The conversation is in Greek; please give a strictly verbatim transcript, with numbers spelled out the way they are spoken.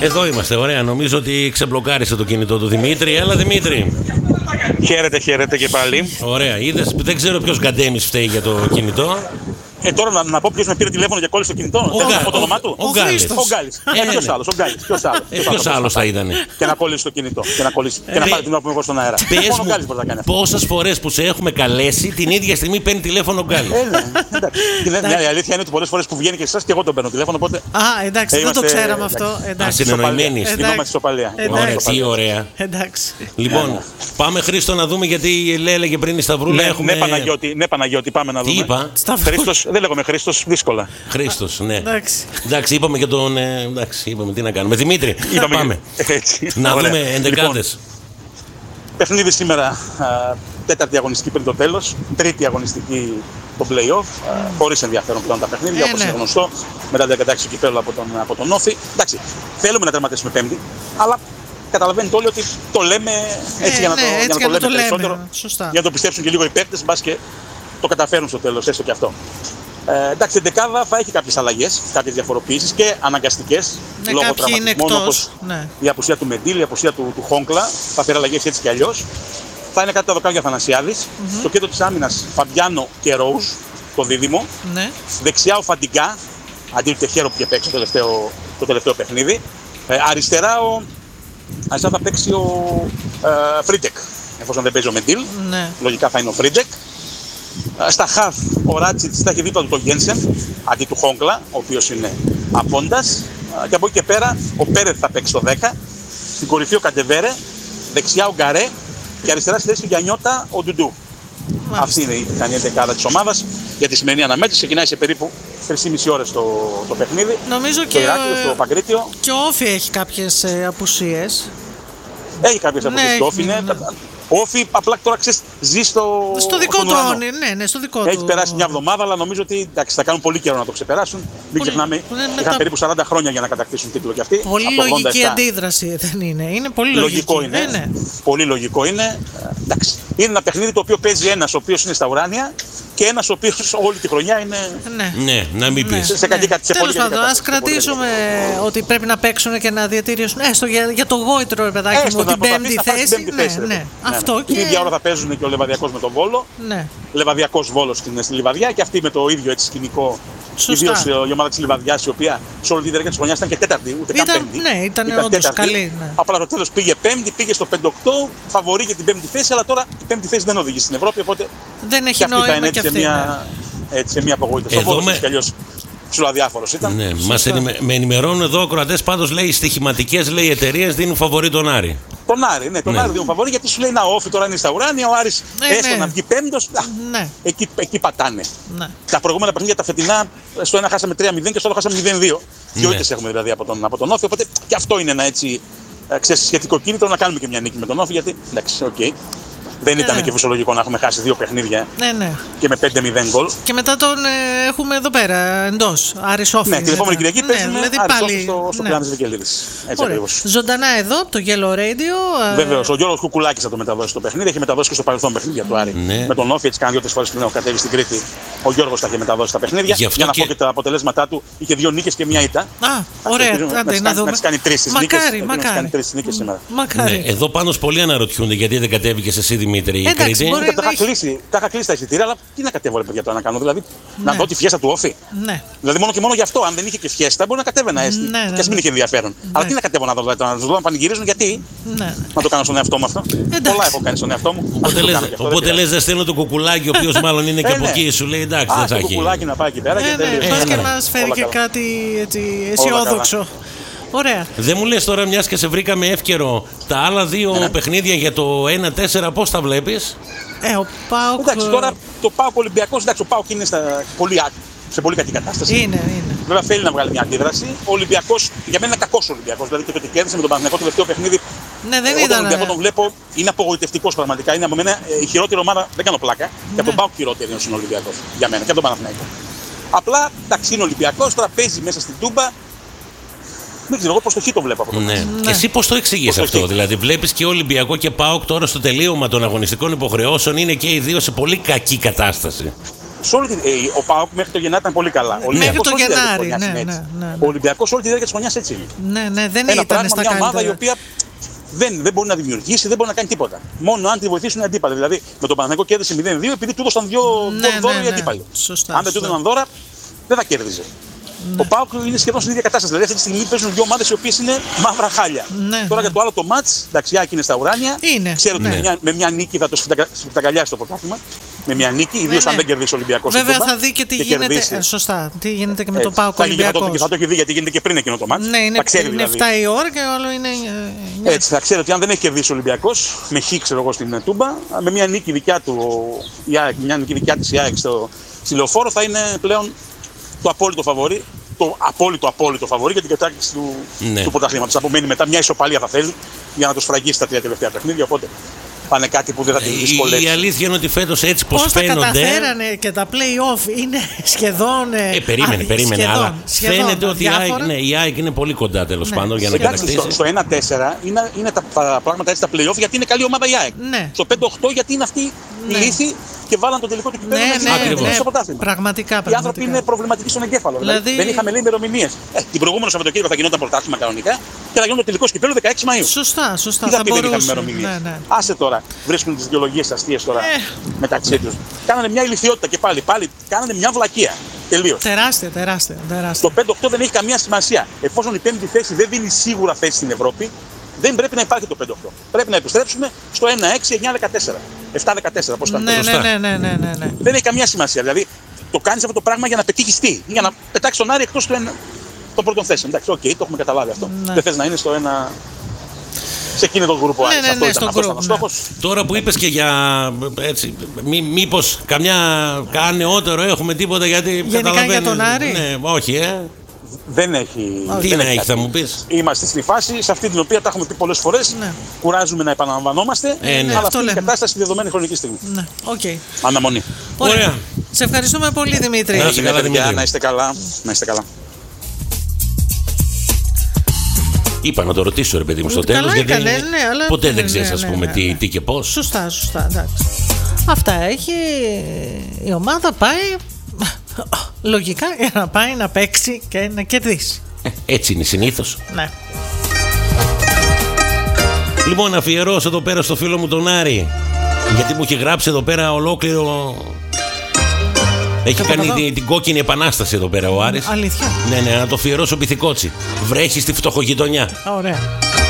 Εδώ είμαστε, ωραία. Νομίζω ότι ξεμπλοκάρισε το κινητό του Δημήτρη. Έλα, Δημήτρη. Χαίρετε, χαίρετε και πάλι. Ωραία, είδες, δεν ξέρω ποιος Γκαντέμις φταίει για το κινητό. Ε, τώρα να, να πω ποιος με πήρε τηλέφωνο και κόλλησε το κινητό. Θέλω να πω το όνομά του. Ο Γκάλης. Ο Γκάλης. Ε, ποιος άλλος, ο Γκάλης. Ποιος άλλος. Ε, ποιος άλλος θα ήταν. Και να κολλήσει το κινητό. Και να, κολλήσει, και να πάρει την ώρα που είμαι εγώ στον αέρα. Πες Μόνο ο μου, Γκάλης μπορεί να κάνει αυτό. πόσες φορές που σε έχουμε καλέσει την ίδια στιγμή παίρνει τηλέφωνο ο Γκάλης. Ε, ναι, εντάξει. Η αλήθεια είναι ότι πολλές φορές που βγαίνει και εσάς και εγώ τον παίρνω τηλέφωνο. Οπότε. Α, εντάξει, δεν το ξέραμε αυτό. Συνεννοημένοι. Είμαστε ισοπαλία. Ωραία, τι ωραία. Λοιπόν, πάμε Χρήστο να δούμε γιατί έλεγε πριν η Σταυρούλα. Ναι, Παναγιώτη, πάμε να δούμε. Τι είπα. Χρήστος, δεν λέγομαι Χρήστος, δύσκολα. Χρήστος, ναι. Εντάξει. Εντάξει, είπαμε και τον. Ε, εντάξει, είπαμε τι να κάνουμε. Δημήτρη, είπαμε πάμε. Έτσι. Να Ωραία. δούμε εντεκάδες. Λοιπόν, παιχνίδι σήμερα, α, τέταρτη αγωνιστική πριν το τέλος, τρίτη αγωνιστική το play-off, χωρίς ενδιαφέρον πλέον τα παιχνίδια, ε, όπως ναι. είναι γνωστό, μετά το δεκαέξι του κυπέλλου από τον, από τον Όφη. Εντάξει, θέλουμε να τερματίσουμε πέμπτη, αλλά καταλαβαίνετε όλοι ότι το λέμε έτσι ε, για να ναι, το, έτσι για να για το να λέμε το λέμε. περισσότερο, Σωστά. για να το πιστέψουν και λίγο οι παίκτες, μπας και το καταφέρουν στο τέλος, έστω και αυτό. Ε, εντάξει, η δεκάδα θα έχει κάποιες αλλαγές, κάποιες διαφοροποιήσεις και αναγκαστικές Ναι, λόγω κάποιοι είναι τραυματισμών, εκτός. όπως Ναι. η απουσία του Μεντήλ, η απουσία του, του Χόγκλα, θα φέρει αλλαγές έτσι κι αλλιώς. Θα είναι κάτι τα δοκάρια Θανασιάδης, mm-hmm. στο κέντρο της άμυνας Φαμπιάνο και Ρόουζ, το δίδυμο. Ναι. Δεξιά ο Φαντιγκά, αντί του Τεχέρο που είχε παίξει το τελευταίο, το τελευταίο παιχνίδι. Ε, αριστερά, ο, αριστερά θα παίξει ο ε, Φρίντεκ, εφόσον δεν παίζει ο Μεντήλ. Ναι. Λογικά θα είναι ο Φρίντεκ. Στα χαφ ο Ράτσιτς θα έχει δίπλα του τον Γένσεν αντί του Χόγκλα, ο οποίος είναι απόντας. Και από εκεί και πέρα ο Πέρεθ θα παίξει το δέκα. Στην κορυφή ο Καντεβέρε, δεξιά ο Γκαρέ και αριστερά στη θέση του Γιαννιώτα ο Ντουντού. Μάλιστα. Αυτή είναι η πιθανή δεκάδα της ομάδας για τη σημερινή αναμέτρηση. Ξεκινάει σε περίπου τρεις και μισή ώρες το, το παιχνίδι. Νομίζω το και, Ηράκλειο, στο Παγκρίτιο. Και ο Όφη έχει κάποιες ε, απουσίες. Έχει κάποιες απουσίες. Ναι, το Όφη είναι. Ναι. Ο Όφη απλά τώρα ξέρεις, ζει στο. Στο δικό του ουρανό. Ναι, ναι, στο δικό έχει του. περάσει μια εβδομάδα, αλλά νομίζω ότι εντάξει, θα κάνουν πολύ καιρό να το ξεπεράσουν. Μην πολύ, ξεχνάμε, είχαν μετα... περίπου σαράντα χρόνια για να κατακτήσουν τίτλο κι αυτοί. Πολύ λογική αντίδραση δεν είναι. Είναι πολύ λογικό λογική. Είναι. Ναι, ναι. Πολύ λογικό είναι. Εντάξει. Είναι ένα παιχνίδι το οποίο παίζει ένας ο οποίος είναι στα ουράνια και ένας ο οποίος όλη τη χρονιά είναι. Ναι, ναι να μην πεις. Ναι. Σε κακή ναι. κατάσταση. Τέλος πάντων, ας κρατήσουμε ότι πρέπει να παίξουν και να διατηρήσουν έστω για, για το γόητρο, ρε παιδάκι μου, την πέμπτη θέση. Ναι, αυτό και. Την ίδια ώρα θα παίζουν και ο Λεβαδιακός με τον Βόλο. Ναι. Λεβαδιακός Βόλος στη Λιβαδιά και αυτή με το ίδιο έτσι σκηνικό. Ιδίως η ομάδα της Λιβαδιάς, η οποία σε όλη τη διάρκεια της χρονιάς ήταν και τέταρτη, ούτε ήταν, καν πέμπτη. Ναι, ήταν, ήταν όντως καλή. Ναι. Απλά το τέλος πήγε πέμπτη, πήγε στο πέντε οκτώ, φαβορεί για την πέμπτη θέση, αλλά τώρα η πέμπτη θέση δεν οδηγεί στην Ευρώπη, οπότε δεν έχει νόημα και αυτή. Σε μια, έτσι, σε μια απογοήτευση. Ο Βόλος κι αλλιώς ψιλοαδιάφορος ήταν. Ναι, μας ενημε... με ενημερώνουν εδώ ο ακροατές, πάντως λέει οι στοιχηματικές εταιρείες δίνουν φαβορί τον Άρη. Τον Άρη, ναι, τον ναι. Άρη δίνουν φαβορί γιατί σου λέει να Όφη τώρα είναι στα ουράνια, ο Άρης ναι, έστω ναι. να βγει πέμπτος, ναι. εκεί, εκεί πατάνε. Ναι. Τα προηγούμενα παιχνίδια τα φετινά, στο ένα χάσαμε τρία μηδέν και στο άλλο χάσαμε μηδέν δύο. Δύο ναι. ήττες έχουμε δηλαδή από τον, από τον Όφη, οπότε και αυτό είναι ένα έτσι ξέρεις, σχετικό κίνητρο να κάνουμε και μια νίκη με τον Όφη, γιατί εντάξει, οκ. Okay. Δεν ήταν ναι. και φυσιολογικό να έχουμε χάσει δύο παιχνίδια ναι, ναι. και με πέντε μηδέν γκολ. Και μετά τον ε, έχουμε εδώ πέρα εντός, Άρης Όφη. Ναι, την επόμενη Κυριακή παίζουμε ναι, δηλαδή Άρης Όφη στο, στο ναι. Πλάνης Βικελίδης. Έτσι ακριβώς. Ζωντανά εδώ, το Yellow Radio. Βεβαίως, ο Γιώργος Κουκουλάκης θα το μεταδώσει το παιχνίδι. Έχει μεταδώσει και στο παρελθόν παιχνίδια του Άρη. Ναι. Με τον Όφη, έτσι κάνει δύο-τρεις φορές πριν έχω κατέβει στην Κρήτη. Ο Γιώργος θα είχε μεταδώσει τα παιχνίδια. Για να και... πω και τα αποτελέσματά του, είχε δύο νίκες και μία ήττα. Α, ωραία, άντε να δούμε. Να κάνει τρεις νίκες σήμερα. Εδώ πάνω πολλοί αναρωτιούνται γιατί δεν κατέβηκες εσύ Δημήτρη η Κρήτη. Τα είχα κλείσει, τα είχα κλείσει τα εισιτήρια, αλλά τι να κατέβω ρε παιδιά τώρα να κάνω, δηλαδή ναι. να δω τη φιέστα του Όφη. Ναι. Δηλαδή μόνο και μόνο γι' αυτό, αν δεν είχε και φιέστα, μπορεί να κατέβαινα έστω. Ναι, ναι, και ας μην είχε ενδιαφέρον. Ναι. Αλλά τι να κατέβω να δω, δηλαδή, να του δω να πανηγυρίζουν, γιατί ναι. να το κάνω στον εαυτό μου αυτό. Εντάξει. Πολλά έχω κάνει στον εαυτό μου. Οπότε λες, δεν στέλνω το Κουκουλάκι, ο οποίος μάλλον είναι και από εκεί, σου λέει εντάξει, δεν θα έχει. Το Κουκουλάκι να πάει εκεί πέρα και τέλειωσε. Πας και μας φέρει και κάτι αισιόδοξο. Ωραία. Δεν μου λες τώρα, μιας και σε βρήκαμε εύκαιρο, τα άλλα δύο ναι. παιχνίδια για το ένα τέσσερα πώς τα βλέπεις? Ε, ο ΠΑΟΚ... Εντάξει, τώρα το ΠΑΟΚ Ολυμπιακός, εντάξει, ο ΠΑΟΚ είναι στα πολύ, σε πολύ κακή κατάσταση. Είναι, είναι. Βέβαια θέλει να βγάλει μια αντίδραση. Ο Ολυμπιακός, για μένα είναι κακός ο Ολυμπιακός, δηλαδή και το ότι κέρδισε με τον Παναθηναϊκό το τελευταίο παιχνίδι. Ναι, δεν εγώ ήταν. Τον Ολυμπιακό τον βλέπω, είναι απογοητευτικός πραγματικά. Είναι από μένα η χειρότερη ομάδα, δεν κάνω πλάκα. Ναι. Και από τον ΠΑΟΚ χειρότερη είναι ο Ολυμπιακός για μένα και από τον Παναθηναϊκό. Απλά, εντάξει, είναι Ολυμπιακός, τώρα παίζει μέσα στην Τούμπα. Δεν ξέρω, εγώ προς το χ το βλέπω από το ναι. ναι. Εσύ πώς το εξηγείς αυτό, το δηλαδή βλέπεις και Ολυμπιακό και ΠΑΟΚ τώρα στο τελείωμα των αγωνιστικών υποχρεώσεων είναι και οι δύο σε πολύ κακή κατάσταση. σε όλη τη, ε, ο ΠΑΟΚ μέχρι το Γενάρη ήταν πολύ καλά. Ο μέχρι το Γενάρη. Ναι, ναι, ναι, ναι. Ο Ολυμπιακός όλη τη διάρκεια της χρονιάς έτσι είναι. Ναι, ναι, δεν Ένα ήταν πράγμα, στα μια καλύτερα. ομάδα η οποία δεν, δεν μπορεί να δημιουργήσει, δεν μπορεί να κάνει τίποτα. Μόνο αν τη βοηθήσουν οι αντίπαλοι. Δηλαδή με τον Παναθηναϊκό κέρδισε μηδέν δύο επειδή του έδωσαν δύο ναι, δώρο ναι, οι ναι. αντίπαλοι. Σωστά, αν δεν του έδωσαν δώρα, δεν θα κέρδιζε. Ναι. Ο ΠΑΟΚ είναι σχεδόν στην ίδια κατάσταση. Δηλαδή αυτή τη στιγμή παίζουν δύο ομάδες οι οποίες είναι μαύρα χάλια. Ναι, Τώρα ναι. για το άλλο το μάτς, εντάξει, η ΑΕΚ είναι στα ουράνια. Είναι. Ξέρω ότι ναι. με, μια, με μια νίκη θα το σφιτακαλιάσει το πρωτάθλημα. Με μια νίκη, ιδίως αν δεν κερδίσει ο Ολυμπιακός. Βέβαια θα δει και τι και γίνεται. Ε, σωστά. Τι γίνεται και με το ΠΑΟΚ Ολυμπιακός. Και θα το έχει δει γιατί γίνεται και πριν εκείνο το μάτς. Ναι, είναι, ξέρει, είναι δηλαδή. εφτά η ώρα και όλο είναι. Ναι. Έτσι, θα ξέρει ότι αν δεν έχει κερδίσει ο Ολυμπιακός, με χ ξέρω εγώ στην Τούμπα, με μια νίκη δικιά του, η ΑΕΚ, μια νίκη δικιά της η ΑΕΚ στο στη Λεωφόρο θα είναι πλέον το απόλυτο φαβορί. Το απόλυτο απόλυτο φαβορί για την κατάκτηση του, ναι. του πρωταθλήματος. Απομένει μετά μια ισοπαλία θα θέλει για να το σφραγίσει τα τρία τελευταία παιχνίδια. Οπότε πάνε κάτι που δεν θα την δυσκολεύσει. Η αλήθεια είναι ότι φέτος έτσι πως πώς φαίνονται. Πώς τα καταφέρανε και τα play-off είναι σχεδόν. Ε, περίμενε, α, περίμενε. σχεδόν, αλλά σχεδόν, φαίνεται ότι διάφορα. ναι, η ΑΕΚ είναι πολύ κοντά τέλος ναι. πάντων για να Εντάξει, κατακτήσει. στο, στο ένα τέσσερα είναι, είναι τα, τα πράγματα έτσι τα play-off γιατί είναι καλή ομάδα η ΑΕΚ. Ναι. Στο πέντε οκτώ γιατί είναι αυτοί ναι. οι λύθοι και βάλαν το τελικό του κυπέλλου ναι, να ναι, ναι, στο πρωτάθλημα. Πραγματικά, πραγματικά. Οι άνθρωποι είναι προβληματικοί στον εγκέφαλο. Δηλαδή, δηλαδή δεν είχαμε λέει ημερομηνίες. Ε, την προηγούμενη Σαββατοκύριακο θα γινόταν πρωτάθλημα κανονικά και θα γινόταν το τελικό κυπέλλου δεκαέξι Μαΐου. Σωστά, σωστά. Τι θα, θα πει δεν είχαμε μπορούσε. ημερομηνίες. Ναι, ναι. Άσε τώρα, βρίσκουν τις δικαιολογίες αστείες τώρα Ε. μεταξύ τους. Κάνανε μια ηλιθιότητα και πάλι, πάλι κάνανε μια βλακεία. Τελείως. Τεράστια, τεράστια. τεράστια. Το πέντε οκτώ δεν έχει καμία σημασία. Εφόσον η πέμπτη θέση δεν δίνει σίγουρα θέση στην Ευρώπη, δεν πρέπει να υπάρχει το πέντε οκτώ. Πρέπει να επιστρέψουμε στο ένα έξι εννιά δεκατέσσερα. επτά δεκατέσσερα, πώς ήταν. Ναι, ναι, ναι, ναι, ναι, ναι, ναι. Δεν έχει καμία σημασία. Δηλαδή το κάνεις αυτό το πράγμα για να πετύχεις τι, για να πετάξεις τον Άρη εκτός του ένα... των πρώτων θέσεων. Εντάξει, οκ, okay, το έχουμε καταλάβει αυτό. Ναι. Δεν θες να είναι στο ένα. Σε εκείνο το γκρουπ ο Άρης. Ναι, ναι, αυτό ναι, ήταν, στον αυτός ήταν ο group, στόχος. Τώρα που είπες και για έτσι, μή, μήπως καμιά καν νεότερο έχουμε τίποτα γιατί γενικά για τον Άρη. Ναι, όχι, ε. Δεν έχει. Τι δεν να έχει έχει, κάτι. θα μου πεις. Είμαστε στη φάση σε αυτή την οποία τα έχουμε πει πολλές φορές. Ναι. Κουράζουμε να επαναλαμβανόμαστε. Ε, ναι. Αλλά Αυτό αυτή είναι η λέμε. κατάσταση στη δεδομένη χρονική στιγμή. Ναι, οκ. Okay. Αναμονή. Ωραία. Ωραία. Σε ευχαριστούμε πολύ, Δημήτρη. Να είστε καλά, παιδιά, Δημήτρη. να είστε καλά. Να είστε καλά. Είπα να το ρωτήσω ρε παιδί μου στο Καλά τέλος γιατί έκανες, ναι, αλλά- ποτέ ναι, δεν ξέρεις ναι, ας ναι, πούμε ναι, τι, ναι. τι και πώς. Σωστά, σωστά, εντάξει. Αυτά έχει. Η ομάδα πάει λογικά για να πάει να παίξει και να κερδίσει. Ε, έτσι είναι συνήθως. Ναι. Λοιπόν, αφιερώσω εδώ πέρα στο φίλο μου τον Άρη. Γιατί μου έχει γράψει εδώ πέρα ολόκληρο. Έχει κάνει εδώ. την, την κόκκινη επανάσταση εδώ πέρα ο Άρης. Αλήθεια. Ναι, ναι, να το αφιερώσω πυθικότσι. Βρέχει στη φτωχογειτονιά. Ωραία.